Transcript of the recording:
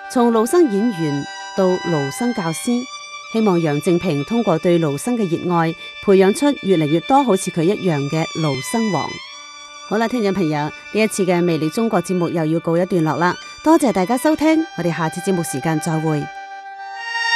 從盧生演員到盧生教師，希望楊正平通過對盧生嘅熱愛，培養出越嚟越多好似佢一樣嘅盧生王。好啦，聽眾朋友，呢一次嘅魅力中國節目又要告一段落啦，多謝大家收聽，我哋下次節目時間再會。